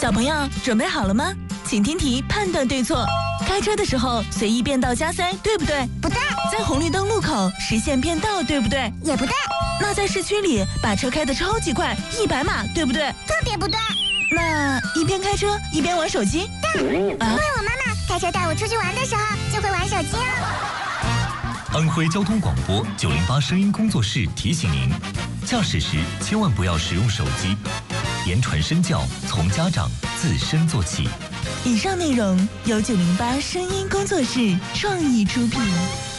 小朋友准备好了吗？请听题，判断对错。开车的时候随意变道加塞，对不对？ 不对。 在红绿灯路口实现变道，对不对？ 也不对。 那在市区里把车开得超级快，100码，对不对？ 特别不对。 那一边开车一边玩手机？ 对，因为我妈妈开车带我出去玩的时候就会玩手机哦。 安徽交通广播908声音工作室提醒您：驾驶时千万不要使用手机，言传身教从家长自身做起。 以上内容由908声音工作室创意出品。